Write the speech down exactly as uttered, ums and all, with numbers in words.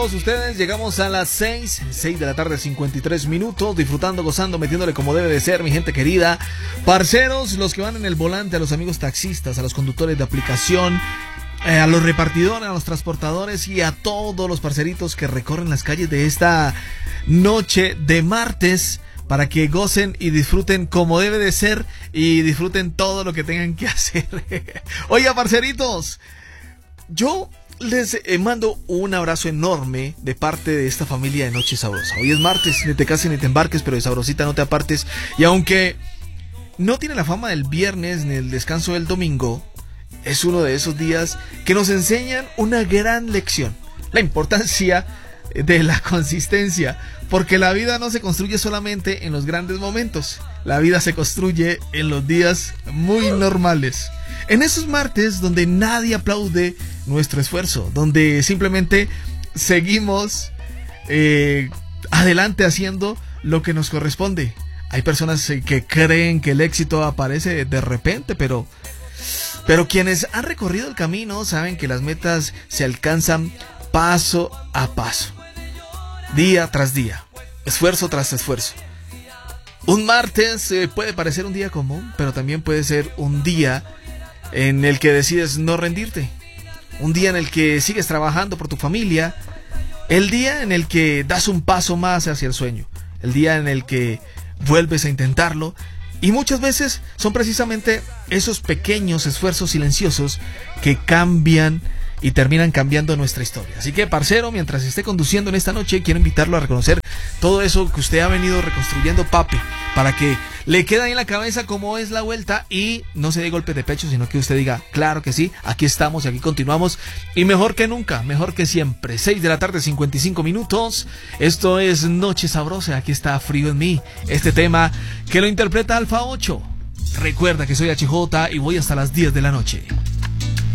Todos ustedes, llegamos a las seis, seis de la tarde, cincuenta y tres minutos, disfrutando, gozando, metiéndole como debe de ser, mi gente querida. Parceros, los que van en el volante, a los amigos taxistas, a los conductores de aplicación, eh, a los repartidores, a los transportadores y a todos los parceritos que recorren las calles de esta noche de martes, para que gocen y disfruten como debe de ser y disfruten todo lo que tengan que hacer. Oiga, parceritos, yo les eh, mando un abrazo enorme de parte de esta familia de Noche Sabrosa. Hoy es martes, ni te cases ni te embarques, pero de sabrosita no te apartes. Y aunque no tiene la fama del viernes ni el descanso del domingo, es uno de esos días que nos enseñan una gran lección: la importancia de la consistencia, porque la vida no se construye solamente en los grandes momentos, la vida se construye en los días muy normales, en esos martes donde nadie aplaude nuestro esfuerzo, donde simplemente seguimos eh, adelante haciendo lo que nos corresponde. Hay personas que creen que el éxito aparece de repente, pero pero quienes han recorrido el camino saben que las metas se alcanzan paso a paso, día tras día, esfuerzo tras esfuerzo. Un martes eh, puede parecer un día común, pero también puede ser un día en el que decides no rendirte, un día en el que sigues trabajando por tu familia, el día en el que das un paso más hacia el sueño, el día en el que vuelves a intentarlo. Y muchas veces son precisamente esos pequeños esfuerzos silenciosos que cambian y terminan cambiando nuestra historia. Así que, parcero, mientras esté conduciendo en esta noche, quiero invitarlo a reconocer todo eso que usted ha venido reconstruyendo, papi, para que le quede ahí en la cabeza cómo es la vuelta y no se dé golpe de pecho, sino que usted diga, claro que sí, aquí estamos y aquí continuamos, y mejor que nunca, mejor que siempre. Seis de la tarde, cincuenta y cinco minutos, esto es Noche Sabrosa, aquí está Frío en mí, este tema que lo interpreta Alfa ocho. Recuerda que soy H J y voy hasta las diez de la noche.